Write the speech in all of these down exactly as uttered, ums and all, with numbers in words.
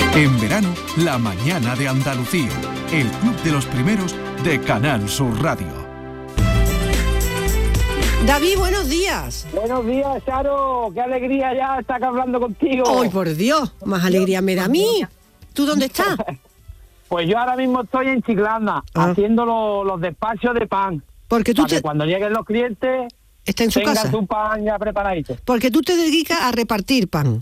En verano, La Mañana de Andalucía, el club de los primeros de Canal Sur Radio. David, buenos días. Buenos días, Charo. Qué alegría ya estar hablando contigo. ¡Ay, por Dios! Más alegría me da a mí. ¿Tú dónde estás? Pues yo ahora mismo estoy en Chiclana, ah. haciendo lo, los despachos de pan. Porque tú para te... que cuando lleguen los clientes está en su tengan casa. su pan ya preparadito. Porque tú te dedicas a repartir pan.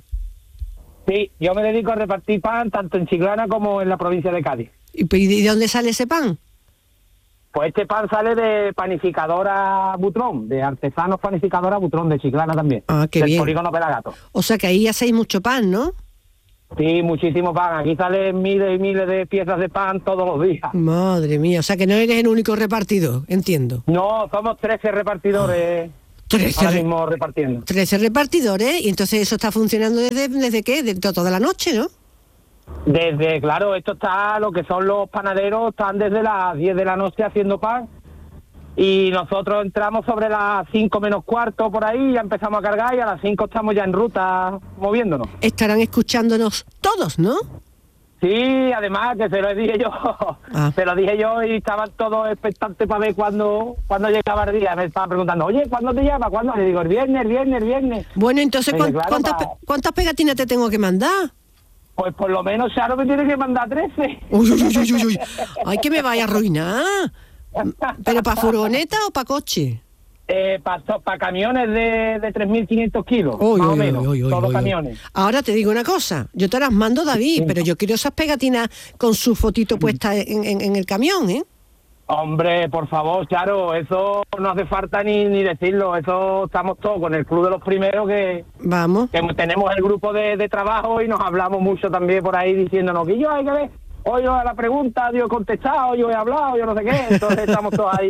Sí, yo me dedico a repartir pan tanto en Chiclana como en la provincia de Cádiz. ¿Y de dónde sale ese pan? Pues este pan sale de Panificadora Butrón, de Artesanos Panificadora Butrón, de Chiclana también. Ah, qué del bien. Polígono Pelagato. O sea que ahí hacéis mucho pan, ¿no? Sí, muchísimo pan. Aquí salen miles y miles de piezas de pan todos los días. Madre mía, o sea que no eres el único repartidor, entiendo. No, somos trece repartidores. Oh. trece ahora mismo repartiendo. trece repartidores, y entonces eso está funcionando desde, ¿desde qué? De toda la noche, ¿no? Desde, claro, esto está, lo que son los panaderos, están desde las diez de la noche haciendo pan, y nosotros entramos sobre las cinco menos cuarto por ahí, ya empezamos a cargar, y a las cinco estamos ya en ruta, moviéndonos. Estarán escuchándonos todos, ¿no? Sí, además que se lo dije yo, ah. se lo dije yo y estaban todos expectantes para ver cuándo, cuándo llegaba el día. Me estaban preguntando, oye, ¿cuándo te llama? ¿Cuándo? Le digo, el viernes, el viernes, el viernes. Bueno, entonces, dice, ¿cuántas, claro, ¿cuántas, pa... ¿cuántas pegatinas te tengo que mandar? Pues por lo menos Charo me tiene que mandar trece. Uy, uy, uy, uy, uy. Ay, que me vaya a arruinar. ¿Pero para furgoneta o para coche? Eh, para pa camiones de, de tres mil quinientos kilos, oy, más oy, o menos, oy, oy, todos oy, camiones. Ahora te digo una cosa, yo te las mando, David, sí. Pero yo quiero esas pegatinas con su fotito puesta en, en, en el camión, ¿eh? Hombre, por favor, Charo, eso no hace falta ni, ni decirlo, eso estamos todos con el club de los primeros que... Vamos. Que tenemos el grupo de, de trabajo y nos hablamos mucho también por ahí diciéndonos que yo hay que ver, hoy yo a la pregunta, yo he contestado, yo he hablado, yo no sé qué, entonces estamos todos ahí...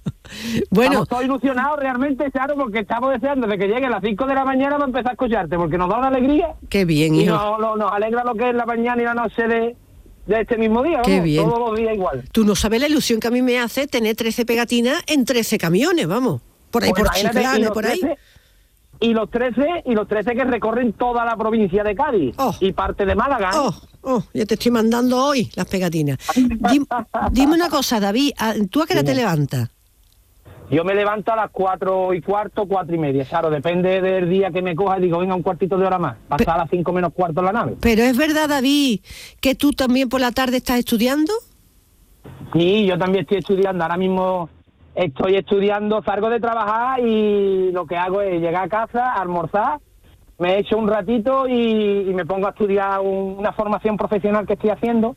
Bueno, estamos todos ilusionados realmente, Charo, porque estamos deseando de que llegue a las cinco de la mañana para empezar a escucharte, porque nos da una alegría. Qué bien, y hijo. nos, nos, nos alegra lo que es la mañana y la noche de, de este mismo día. Qué vamos, bien. Todos los días igual. Tú no sabes la ilusión que a mí me hace tener trece pegatinas en trece camiones, vamos. Por ahí, pues por Chiclana, por ahí. trece, y los trece, y los trece que recorren toda la provincia de Cádiz oh. y parte de Málaga. ¿eh? Oh, oh, ya te estoy mandando hoy las pegatinas. Dime, dime una cosa, David, ¿tú a qué hora te levantas? Yo me levanto a las cuatro y cuarto, cuatro y media, claro, depende del día que me coja, digo, venga, un cuartito de hora más, pasar a las cinco menos cuarto en la nave. Pero es verdad, David, que tú también por la tarde estás estudiando. Sí, yo también estoy estudiando, ahora mismo estoy estudiando, salgo de trabajar y lo que hago es llegar a casa, almorzar, me echo un ratito y, y me pongo a estudiar un, una formación profesional que estoy haciendo,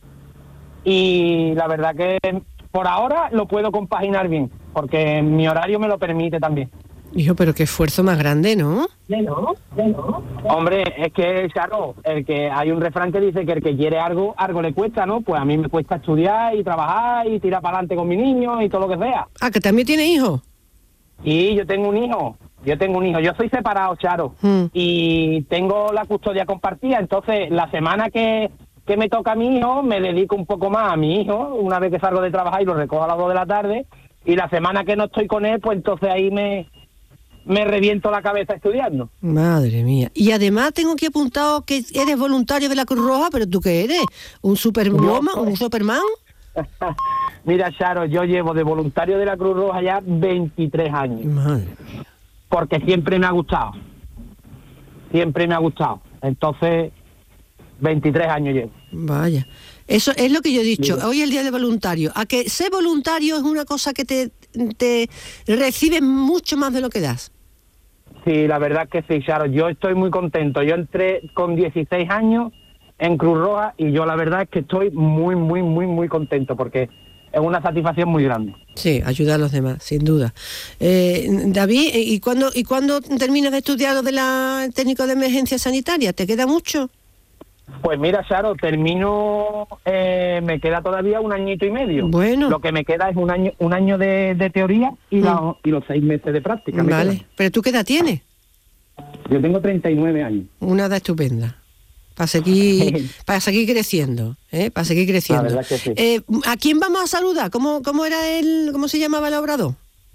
y la verdad que por ahora lo puedo compaginar bien, porque mi horario me lo permite también. Hijo, pero qué esfuerzo más grande, ¿no? No, no. Hombre, es que, claro, el que hay un refrán que dice que el que quiere algo, algo le cuesta, ¿no? Pues a mí me cuesta estudiar y trabajar y tirar para adelante con mi niño y todo lo que sea. Ah, ¿que también tiene hijos? Sí, yo tengo un hijo, yo tengo un hijo. Yo soy separado, Charo, hmm. y tengo la custodia compartida, entonces la semana que... que me toca a mi hijo, me dedico un poco más a mi hijo, una vez que salgo de trabajar y lo recojo a las dos de la tarde, y la semana que no estoy con él, pues entonces ahí me, me reviento la cabeza estudiando. Madre mía. Y además tengo que apuntado que eres voluntario de la Cruz Roja, pero ¿tú qué eres? ¿Un superwoman? Pues... ¿Un Superman? Mira, Charo, yo llevo de voluntario de la Cruz Roja ya veintitrés años. Madre mía. Porque siempre me ha gustado. Siempre me ha gustado. Entonces... veintitrés años llevo. Vaya. Eso es lo que yo he dicho. Sí. Hoy es el día del voluntario. A que ser voluntario es una cosa que te, te recibes mucho más de lo que das. Sí, la verdad que sí, Charo. Yo estoy muy contento. Yo entré con dieciséis años en Cruz Roja y yo la verdad es que estoy muy, muy, muy, muy contento porque es una satisfacción muy grande. Sí, ayudar a los demás, sin duda. Eh, David, ¿y cuándo, ¿y cuándo terminas de estudiar lo de la técnico de emergencia sanitaria? ¿Te queda mucho? Pues mira, Charo, termino, eh, me queda todavía un añito y medio. Bueno. Lo que me queda es un año un año de, de teoría y, mm. la, y los seis meses de práctica. Vale, pero ¿tú qué edad tienes? Yo tengo treinta y nueve años. Una edad estupenda. Para seguir, para seguir creciendo, ¿eh? Para seguir creciendo. La verdad que sí. Eh, ¿A quién vamos a saludar? ¿Cómo, cómo era el, cómo se llamaba el obrador?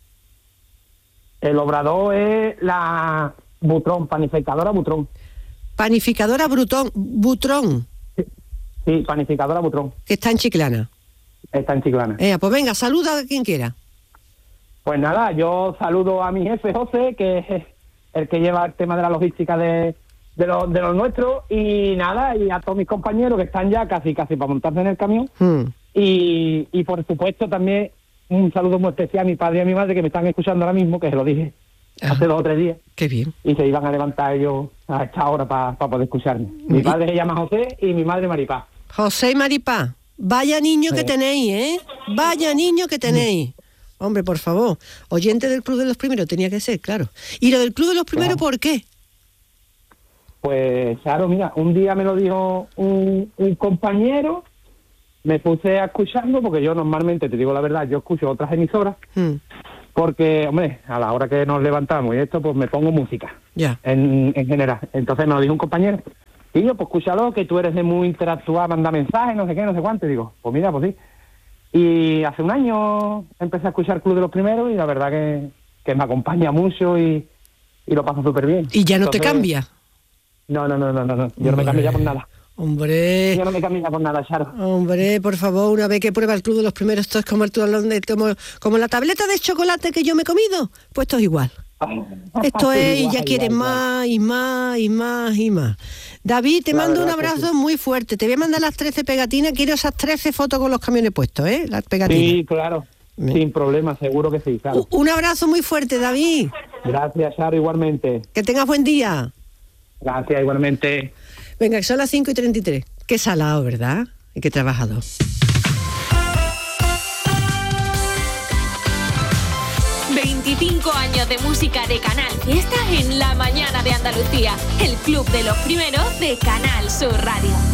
El obrador es la Butrón, panificadora Butrón. Panificadora Brutón, Butrón. Sí, panificadora Butrón. Que está en Chiclana. Está en Chiclana. Eh, pues venga, saluda a quien quiera. Pues nada, yo saludo a mi jefe José, que es el que lleva el tema de la logística de, de, lo, de los nuestros, y nada, y a todos mis compañeros que están ya casi casi para montarse en el camión. Hmm. Y, y por supuesto también un saludo muy especial a mi padre y a mi madre, que me están escuchando ahora mismo, que se lo dije ah, hace dos o tres días. Qué bien. Y se iban a levantar ellos a esta hora para pa poder escucharme. Mi padre se llama José y mi madre Maripá. José y Maripá, vaya niño sí. que tenéis, ¿eh? Vaya niño que tenéis. Hombre, por favor, oyente del Club de los Primeros tenía que ser, claro. ¿Y lo del Club de los Primeros claro. por qué? Pues, claro, mira, un día me lo dijo un, un compañero, me puse a escucharlo, porque yo normalmente, te digo la verdad, yo escucho otras emisoras, hmm. porque, hombre, a la hora que nos levantamos y esto, pues me pongo música, ya en, en general. Entonces me lo dijo un compañero, y yo, pues escúchalo, que tú eres de muy interactuar, manda mensajes, no sé qué, no sé cuánto, y digo, pues mira, pues sí. Y hace un año empecé a escuchar Club de los Primeros y la verdad que, que me acompaña mucho y, y lo paso súper bien. ¿Y ya no Entonces, te cambia? No, no, no, no, no, no. yo Hombre. no me cambio ya por nada. Hombre. Yo no me cambio ya por nada, Charo. Hombre, por favor, una vez que prueba el Club de los Primeros, esto es como el como, como la tableta de chocolate que yo me he comido, pues esto es igual. Esto es, y ya quieres más y más y más y más. David, te la mando un abrazo sí. muy fuerte. Te voy a mandar las trece pegatinas. Quiero esas trece fotos con los camiones puestos, ¿eh? Las pegatinas. Sí, claro. Me... Sin problema, seguro que sí, claro. Un abrazo muy fuerte, David. Gracias, Charo, igualmente. Que tengas buen día. Gracias, igualmente. Venga, que son las cinco y treinta y tres. Qué salado, ¿verdad? Y qué trabajador. veinticinco años de música de Canal Fiesta en la mañana de Andalucía. El Club de los Primeros de Canal Sur Radio.